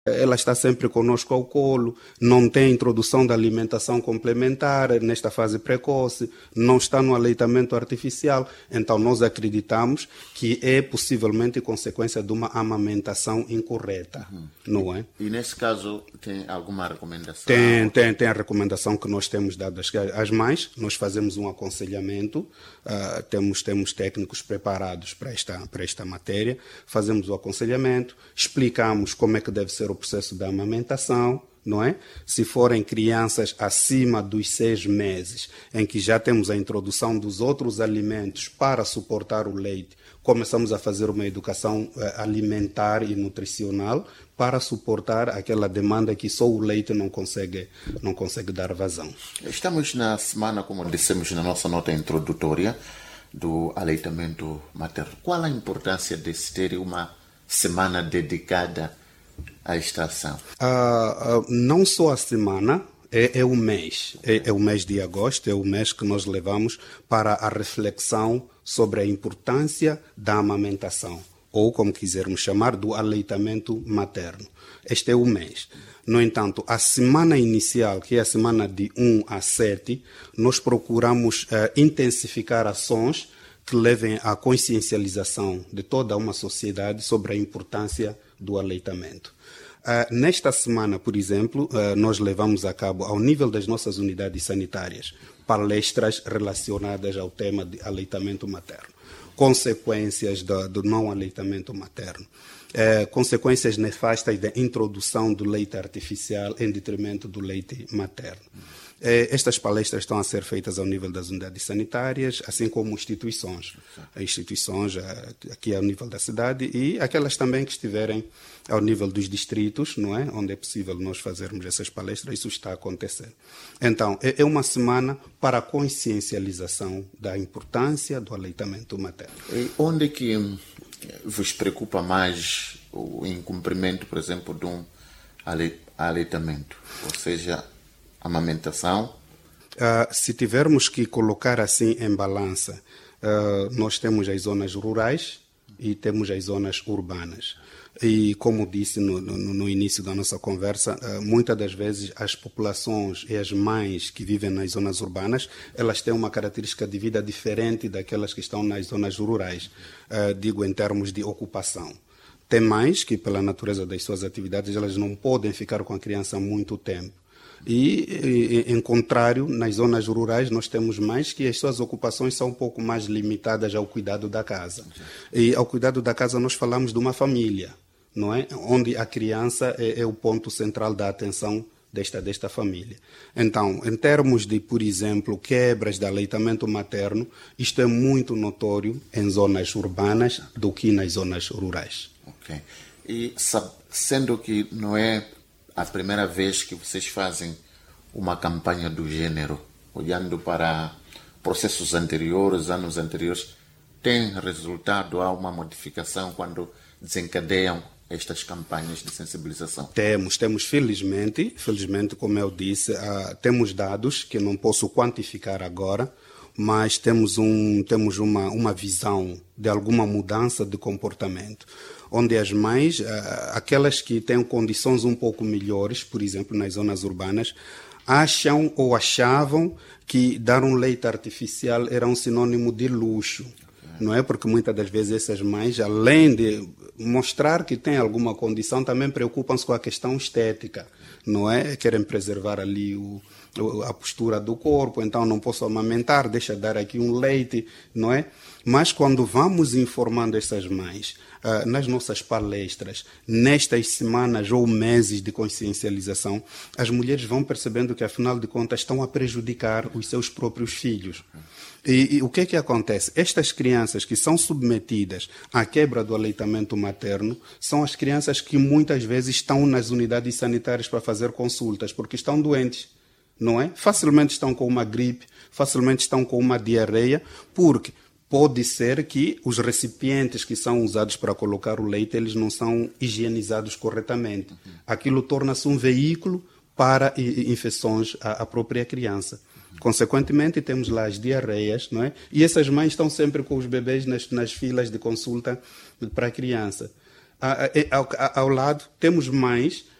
Ela está sempre conosco ao colo, não tem introdução da alimentação complementar nesta fase precoce, não está no aleitamento artificial. Então, nós acreditamos que é possivelmente consequência de uma amamentação incorreta, não é? E nesse caso, tem alguma recomendação? Tem a recomendação que nós temos dado às mães. Nós fazemos um aconselhamento, temos técnicos preparados para esta matéria, fazemos o aconselhamento, explicamos como é que deve ser o processo da amamentação, não é? Se forem crianças acima dos 6 meses, em que já temos a introdução dos outros alimentos para suportar o leite, começamos a fazer uma educação alimentar e nutricional para suportar aquela demanda que só o leite não consegue dar vazão. Estamos na semana, como dissemos na nossa nota introdutória, do aleitamento materno. Qual a importância de se ter uma semana dedicada a esta ação? Não só a semana, é o mês. É o mês de agosto, é o mês que nós levamos para a reflexão sobre a importância da amamentação, ou como quisermos chamar, do aleitamento materno. Este é o mês. No entanto, a semana inicial, que é a semana de 1 a 7, nós procuramos intensificar ações que levem à consciencialização de toda uma sociedade sobre a importância do aleitamento. Nesta semana, por exemplo, nós levamos a cabo, ao nível das nossas unidades sanitárias, palestras relacionadas ao tema de aleitamento materno, consequências do não aleitamento materno, consequências nefastas da introdução do leite artificial em detrimento do leite materno. Estas palestras estão a ser feitas ao nível das unidades sanitárias, assim como instituições aqui ao nível da cidade e aquelas também que estiverem ao nível dos distritos, não é? Onde é possível nós fazermos essas palestras, isso está a acontecer. Então, é uma semana para a consciencialização da importância do aleitamento materno. E onde que vos preocupa mais o incumprimento, por exemplo, de um aleitamento? Ou seja, amamentação? Se tivermos que colocar assim em balança, nós temos as zonas rurais e temos as zonas urbanas. E como disse no início da nossa conversa, muitas das vezes as populações e as mães que vivem nas zonas urbanas, elas têm uma característica de vida diferente daquelas que estão nas zonas rurais, digo em termos de ocupação. Tem mães que, pela natureza das suas atividades, elas não podem ficar com a criança muito tempo. E, em contrário, nas zonas rurais nós temos mais que as suas ocupações são um pouco mais limitadas ao cuidado da casa. E ao cuidado da casa nós falamos de uma família, não é? Onde a criança é o ponto central da atenção desta família. Então, em termos de, por exemplo, quebras de aleitamento materno, isto é muito notório em zonas urbanas do que nas zonas rurais. Ok. E sendo que não é a primeira vez que vocês fazem uma campanha do gênero, olhando para processos anteriores, anos anteriores, tem resultado a uma modificação quando desencadeiam estas campanhas de sensibilização? Temos felizmente, como eu disse, temos dados que não posso quantificar agora, mas temos uma visão de alguma mudança de comportamento, onde as mães, aquelas que têm condições um pouco melhores, por exemplo, nas zonas urbanas, acham ou achavam que dar um leite artificial era um sinônimo de luxo. Não é? Porque muitas das vezes essas mães, além de mostrar que têm alguma condição, também preocupam-se com a questão estética, não é? Querem preservar ali a postura do corpo, então não posso amamentar, deixa dar aqui um leite, não é? Mas quando vamos informando essas mães, nas nossas palestras, nestas semanas ou meses de consciencialização, as mulheres vão percebendo que, afinal de contas, estão a prejudicar os seus próprios filhos. E o que é que acontece? Estas crianças que são submetidas à quebra do aleitamento materno são as crianças que muitas vezes estão nas unidades sanitárias para fazer consultas, porque estão doentes, não é? Facilmente estão com uma gripe, facilmente estão com uma diarreia, porque pode ser que os recipientes que são usados para colocar o leite, eles não são higienizados corretamente. Aquilo torna-se um veículo para infecções à própria criança. Consequentemente, temos lá as diarreias, não é? E essas mães estão sempre com os bebês nas filas de consulta para a criança. Ao lado temos mães